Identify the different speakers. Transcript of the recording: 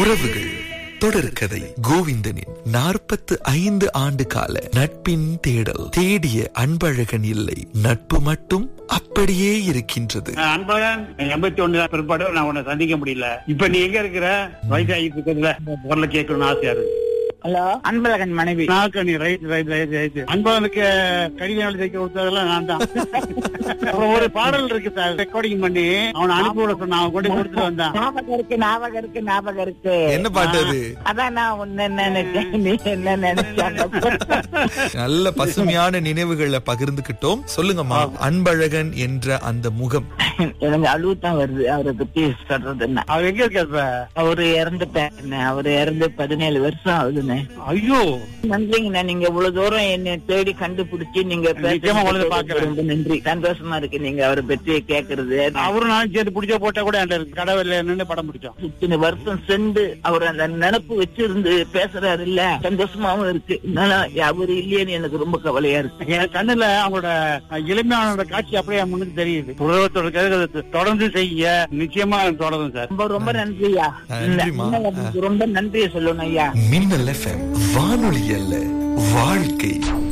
Speaker 1: உறவுகள் தொடர்கதை. கோவிந்தனின் 45 ஆண்டு கால நட்பின் தேடல். தேடிய அன்பழகன் இல்லை, நட்பு மட்டும் அப்படியே இருக்கின்றது.
Speaker 2: அன்பழகன் 81 பிற்பாடு நான் உன்னை சந்திக்க முடியல. இப்ப நீ எங்க இருக்கிற? வயசாகிட்டு இருக்கிறதுல குரல கேட்கணும்னு ஆசையா இருக்கு.
Speaker 3: ஹலோ, அன்பழகன் மனைவி.
Speaker 2: நாக்கணி ரைட். அன்பழகனுக்கு கடிதம் எழுதி வைக்க கொடுத்ததெல்லாம் நான் தான். அப்புறம் ஒரு பாடல் இருக்கு சார், ரெக்கார்டிங் பண்ணி அவனை அனுப்பி விட சொன்ன, அவன் கொண்டு கொடுத்துட்டு வந்தான்.
Speaker 3: ஞாபகம் இருக்கு.
Speaker 1: என்ன பாட்டு அது?
Speaker 3: அதான் நான் உன்ன நினைச்சேன், நீ என்ன நினைச்சாங்க.
Speaker 1: நல்ல பசுமையான நினைவுகளை பகிர்ந்துகிட்டோம். சொல்லுங்கம்மா, அன்பழகன் என்ற அந்த முகம்.
Speaker 3: எனக்கு அழுவுதான் வருது அவரை பத்தி சொல்றதுன்னா.
Speaker 2: அவர் எங்க இருக்க?
Speaker 3: அவரு இறந்துட்டேன். அவரு இறந்து 17 வருஷம் ஆகுதுண்ணே.
Speaker 2: ஐயோ,
Speaker 3: நன்றிங்கண்ணா, நீங்க இவ்வளவு தூரம் என்ன தேடி கண்டுபிடிச்சு நீங்க ரொம்ப நன்றி. சந்தோஷமா இருக்கு நீங்க அவரை பற்றி கேக்குறது.
Speaker 2: அவரும் நானும் சேர்ந்து பிடிச்ச போட்டா கூட கடவுள் நின்று படம் பிடிச்சோம்.
Speaker 3: இத்தனை வருஷம் சென்று அவர் அந்த நினப்பு வச்சிருந்து பேசுறாரு இல்ல, சந்தோஷமாவும் இருக்கு. அவரு இல்லையேன்னு எனக்கு ரொம்ப கவலையா இருக்கு.
Speaker 2: என் கண்ணுல அவங்களோட இளமையான காட்சி அப்படியே முன்னுக்கு தெரியுது. உலகத்தோட தொடர்ந்து செய்ய நிச்சயமா தொடரும் சார்.
Speaker 3: ரொம்ப ரொம்ப நன்றியா, ரொம்ப நன்றியை சொல்லணும் ஐயா.
Speaker 1: மின்னல் FM வானொலி அல்ல, வாழ்க்கை.